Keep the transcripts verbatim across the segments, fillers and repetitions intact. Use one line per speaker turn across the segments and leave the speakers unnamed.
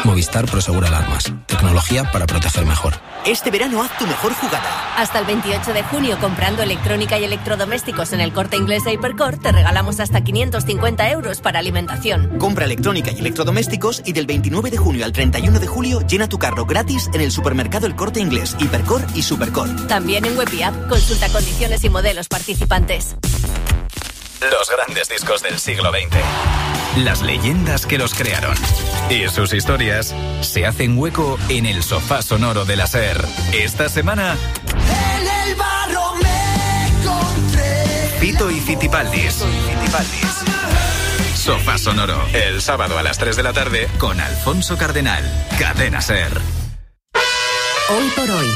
Movistar Prosegura Alarmas. Tecnología para proteger mejor.
Este verano haz tu mejor jugada.
Hasta el veintiocho de junio, comprando electrónica y electrodomésticos en el Corte Inglés de Hipercor, te regalamos hasta quinientos cincuenta euros para alimentación.
Compra electrónica y electrodomésticos y del veintinueve de junio al treinta y uno de julio llena tu carro gratis en el supermercado El Corte Inglés, Hipercor y Supercor.
También en web y app. Consulta condiciones y modelos participantes.
Los grandes discos del siglo veinte. Las leyendas que los crearon. Y sus historias se hacen hueco en el sofá sonoro de la SER. Esta semana...
En el barro me encontré.
Fito y Fitipaldis. Sofá sonoro. El sábado a las tres de la tarde con Alfonso Cardenal. Cadena SER.
Hoy por hoy.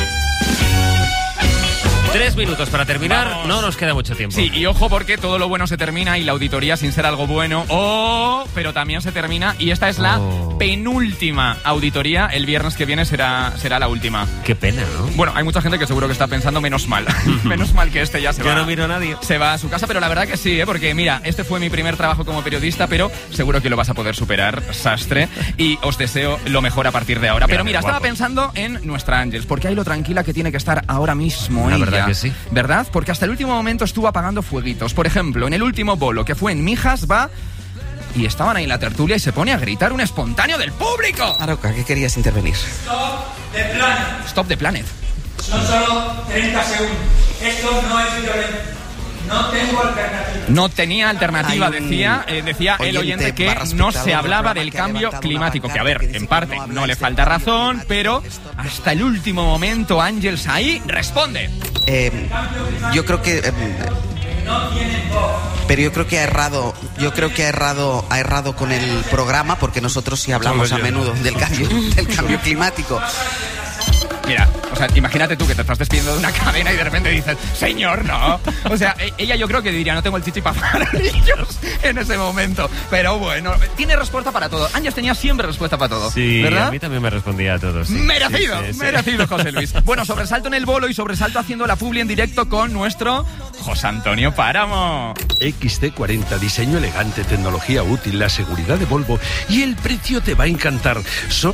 Tres minutos para terminar, Vamos. No nos queda mucho tiempo.
Sí, y ojo porque todo lo bueno se termina y la auditoría sin ser algo bueno, oh, pero también se termina y esta es la oh. penúltima auditoría, el viernes que viene será, será la última.
Qué pena, ¿no?
Bueno, hay mucha gente que seguro que está pensando menos mal, menos mal que este ya se
Yo
va.
Yo no miro a nadie.
Se va a su casa, pero la verdad que sí, ¿eh? Porque mira, este fue mi primer trabajo como periodista, pero seguro que lo vas a poder superar, sastre, y os deseo lo mejor a partir de ahora. Mira, pero mira, estaba pensando en nuestra Ángels, porque hay lo tranquila que tiene que estar ahora mismo
la
ella.
verdad que sí.
¿Verdad? Porque hasta el último momento estuvo apagando fueguitos. Por ejemplo, en el último bolo, que fue en Mijas, va... Y estaban ahí en la tertulia y se pone a gritar un espontáneo del público.
Aroca, ¿qué querías intervenir?
Stop the planet.
Stop the planet.
Son solo treinta segundos. Esto no es violencia. No tengo alternativa.
No tenía alternativa, decía, eh, decía el oyente que no se hablaba del cambio climático. Que a ver, en parte no le falta razón, pero hasta el último momento Ángels ahí responde.
Eh, yo creo que... Eh,
no tienen voz.
Pero yo creo que ha errado, yo creo que ha errado, ha errado con el programa, porque nosotros sí hablamos a menudo del cambio, del cambio climático.
Mira, o sea, imagínate tú que te estás despidiendo de una cadena y de repente dices, señor, no. O sea, ella yo creo que diría, no tengo el chichi para pajarillos en ese momento. Pero bueno, tiene respuesta para todo. Ángels tenía siempre respuesta para todo.
Sí,
¿verdad?
A mí también me respondía a todo. Sí.
Merecido,
sí, sí,
merecido,
sí.
José Luis. Bueno, sobresalto en el bolo y sobresalto haciendo la publi en directo con nuestro José Antonio Páramo.
X C cuarenta, diseño elegante, tecnología útil, la seguridad de Volvo y el precio te va a encantar. So...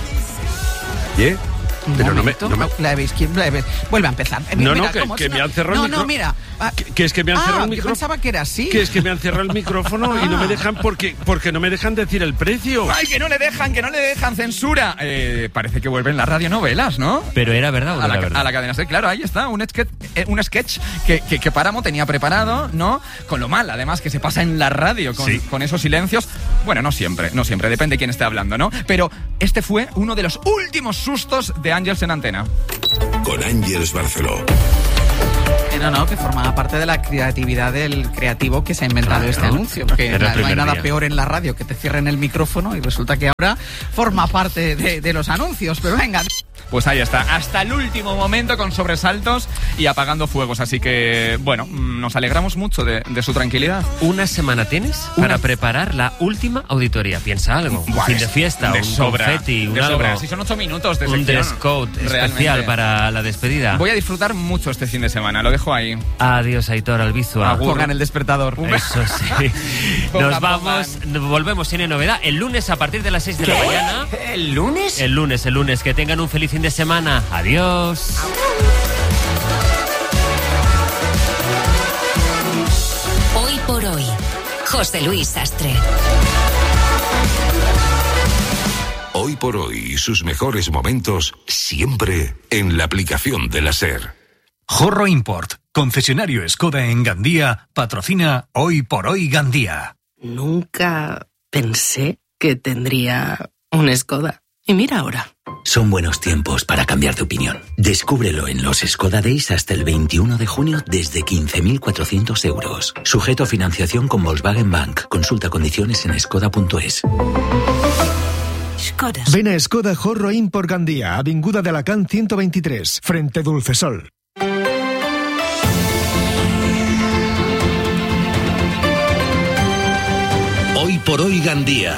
¿Eh? Pero
momento,
no me, no me...
la veis, la veis. Vuelve a empezar.
No,
mira,
no, que, que me han cerrado
no,
el micrófono.
No, mira.
Que, que es que me han
ah,
cerrado el micrófono.
Yo pensaba que era así.
Que es que me han cerrado el micrófono ah. y no me dejan porque, porque no me dejan decir el precio.
¡Ay, que no le dejan, que no le dejan! ¡Censura! Eh, parece que vuelven las radionovelas, ¿no?
Pero era verdad o no
a la,
era verdad.
A la cadena SER, claro, ahí está, un sketch, un sketch que, que, que Páramo tenía preparado, ¿no? Con lo mal, además, que se pasa en la radio, con, sí. con esos silencios. Bueno, no siempre, no siempre, depende de quién esté hablando, ¿no? Pero este fue uno de los últimos sustos de Ángels en antena.
Con Ángels Barceló.
No, no, que formaba parte de la creatividad del creativo que se ha inventado claro, este anuncio. Porque la, no hay nada día. peor en la radio que te cierren el micrófono y resulta que ahora forma parte de, de los anuncios. Pero venga.
Pues ahí está, hasta el último momento con sobresaltos y apagando fuegos. Así que, bueno, nos alegramos mucho de, de su tranquilidad.
Una semana tienes Una... para preparar la última auditoría. Piensa algo, un fin de fiesta,
de
un
sobra,
confeti, un
de
algo.
Sobra. Si son ocho minutos de
un
sección.
dress code especial realmente. Para la despedida.
Voy a disfrutar mucho este fin de semana, lo dejo ahí.
Adiós, Aitor Albizua.
Pongan el despertador.
Eso sí. Nos vamos, volvemos, tiene novedad. El lunes a partir de las seis de la mañana.
¿El lunes?
El lunes, el lunes. Que tengan un feliz fin de semana. Adiós.
Hoy por hoy, José Luis Sastre.
Hoy por hoy, sus mejores momentos siempre en la aplicación de la SER.
Jorro Import, concesionario Skoda en Gandía, patrocina Hoy por Hoy Gandía.
Nunca pensé que tendría un Skoda. Y mira ahora.
Son buenos tiempos para cambiar de opinión. Descúbrelo en los Skoda Days hasta el veintiuno de junio desde quince mil cuatrocientos euros. Sujeto a financiación con Volkswagen Bank. Consulta condiciones en skoda punto es.
Skoda. Ven a Skoda Jorro Import Gandía, Avinguda de Alacant ciento veintitrés, frente Dulcesol.
Hoy por Hoy Gandía.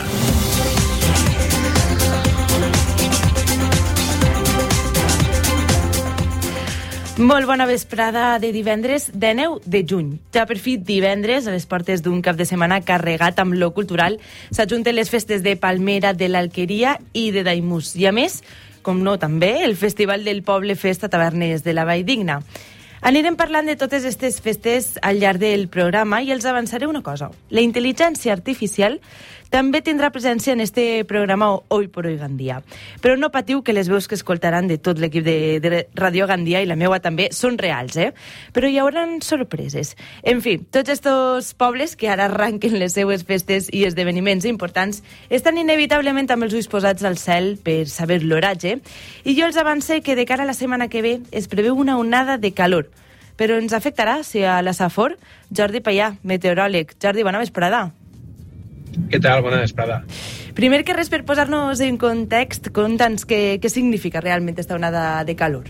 Molt bona vesprada de divendres dinou de juny. Ja per fi divendres, a les portes d'un cap de setmana carregat amb lo cultural, s'ajunten les festes de Palmera, de l'Alqueria i de Daimús. I a més, com no també, el Festival del Poble Festa Tavernes de la Valldigna. Anirem parlant de totes aquestes festes al llarg del programa i els avançaré una cosa. La intel·ligència artificial també tindrà presència en este programa Hoy por Hoy Gandia. Però no patiu que les veus que escoltaran de tot l'equip de, de Radio Gandia i la meua també són reals, eh? Però hi haurà sorpreses. En fi, tots estos pobles que ara arranquen les seues festes i esdeveniments importants estan inevitablement amb els ulls posats al cel per saber l'oratge i jo els avance que de cara a la setmana que ve es preveu una onada de calor. Però ens afectarà, si a la Safor, Jordi Payà, meteoròleg. Jordi, bona vesprada.
Què tal? Bona vesprada.
Primer que res, per posar-nos en context, conta'ns què, què significa realment esta onada de calor.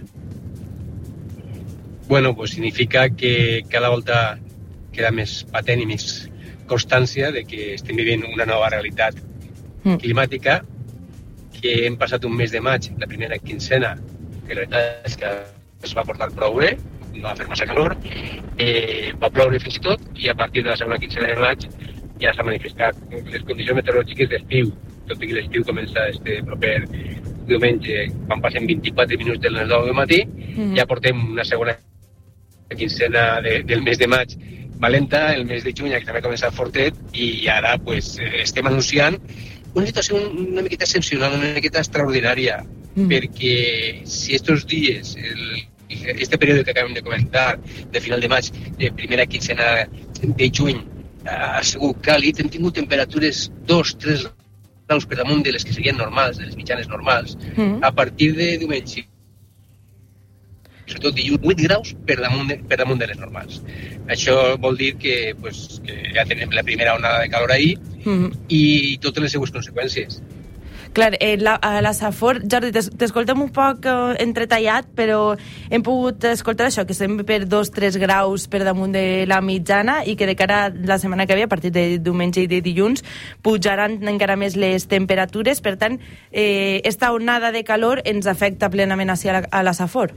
Bueno, pues significa que cada volta queda més patent i més constància de que estem vivint una nova realitat mm. climàtica, que hem passat un mes de maig, la primera quincena, que la veritat és que es va portar prou bé, no va fer massa calor, eh, va ploure fins i tot, i a partir de la segona quincena de maig ja s'ha manifestat les condicions meteorològiques d'estiu, tot i que l'estiu comença este proper diumenge, quan passen vint-i-quatre minuts de les nou del matí, mm-hmm. ja portem una segona quincena de, del mes de maig valenta, el mes de juny que també ha començat fortet, i ara pues, estem anunciant una situació una miqueta excepcional, una miqueta extraordinària, mm. perquè si estos dies, el, este període que acabem de comentar, de final de maig, de primera quincena de juny, ha sigut càlid, hem tingut temperatures dos a tres graus per damunt de les que serien normals, de les mitjanes normals, mm. a partir de diumenge, sobretot dilluns, vuit graus per damunt de, per damunt de les normals. Això vol dir que, pues, que ja tenim la primera onada de calor ahir mm. i totes les seues conseqüències.
Clar, eh, la, a la Safor, Jordi, t'escoltem un poc eh, entretallat, però hem pogut escoltar això, que estem per dos a tres graus per damunt de la mitjana i que de cara a la setmana que ve, a partir de diumenge i de dilluns, pujaran encara més les temperatures. Per tant, eh, esta onada de calor ens afecta plenament a la, a la Safor.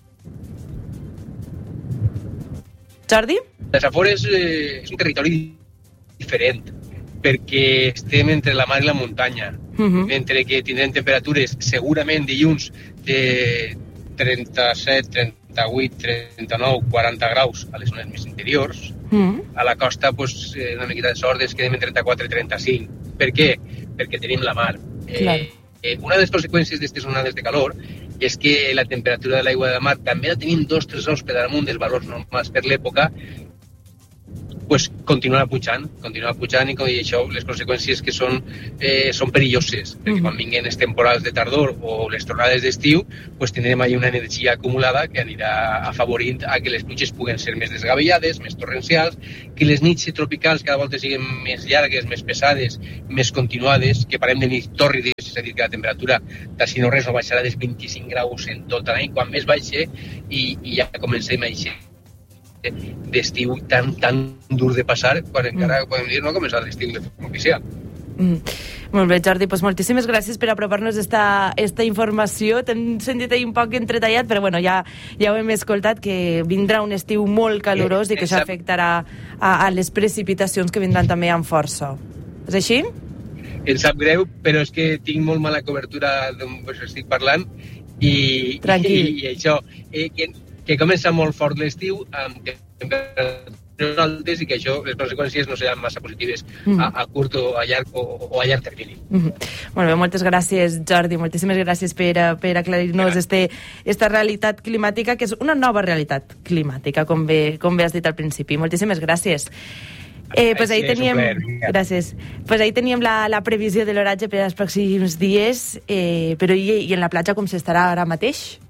Jordi?
La Safor és, eh, és un territori diferent, perquè estem entre la mar i la muntanya, uh-huh. mentre que tindrem temperatures segurament dilluns de trenta-set, trenta-vuit, trenta-nou, quaranta graus a les zones més interiors. Uh-huh. A la costa, pues, una miqueta de sort, es quedem en trenta-quatre, trenta-cinc. Per què? Perquè tenim la mar. Eh, eh, una de les conseqüències d'aquestes onades de calor és que la temperatura de l'aigua de la mar també la tenim dos a tres graus per damunt dels valors normals per l'època, pues continuarà pujant, continuarà pujant i com dic això, les conseqüències que són, eh, són perilloses, perquè quan vinguin les temporals de tardor o les tornades d'estiu, pues tindrem ahí una energia acumulada que anirà afavorint a que les pluges puguen ser més desgavellades, més torrencials, que les nits tropicals cada volta siguin més llargues, més pesades, més continuades, que parem de nits tòrrides, és a dir, que la temperatura de si no res no baixarà dels vint-i-cinc graus en tot l'any, quan més baixe i, i ja comencem a eixir d'estiu tan, tan dur de passar quan encara mm. podem dir no ha començat l'estiu de forma oficial.
Mm. Molt bé, Jordi, doncs moltíssimes gràcies per apropar-nos esta, esta informació. T'hem sentit ahir un poc entretallat, però bueno, ja, ja ho hem escoltat, que vindrà un estiu molt calorós eh, i que això afectarà a, a les precipitacions que vindran també amb força. És així?
Em sap greu, però és que tinc molt mala cobertura d'on estic parlant i,
Tranquil.
i, i això, eh, que que comença molt fort l'estiu amb temperatures altes i que això, les conseqüències no seran massa positives mm. a, a curt o a llarg, o, o a llarg termini.
Mm. Molt bé, moltes gràcies, Jordi, moltíssimes gràcies per, per aclarir-nos este, esta realitat climàtica, que és una nova realitat climàtica, com bé, com bé has dit al principi. Moltíssimes gràcies. Eh, pues ahí teníem, gràcies. Pues ahí teníem la, la previsió de l'oratge per als pròxims dies, eh, però i, i en la platja com s'estarà ara mateix?